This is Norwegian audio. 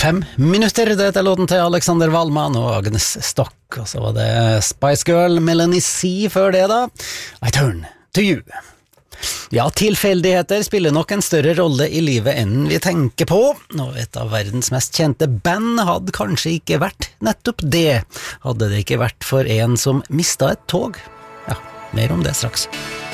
5 minutter, dette er låten til Alexander Wallmann og Agnes Stock, og så var det Spice Girl, Melanie C før det da, I Turn to You. Ja, tilfeldigheter spiller nok en større rolle i livet enn vi tenker på, og et av verdens mest kjente band hadde kanskje ikke vært nettopp det, hadde det ikke vært for en som mistet et tog. Ja, mer om det straks.